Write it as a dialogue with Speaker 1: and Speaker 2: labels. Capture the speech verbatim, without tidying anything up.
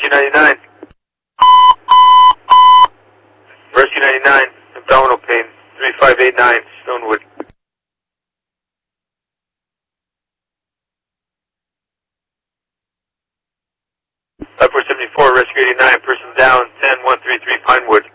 Speaker 1: Rescue ninety-nine. Rescue ninety-nine, abdominal pain, three five eight nine, Stonewood. five four seven four, Rescue eighty-nine, person down, ten one three three, Pinewood.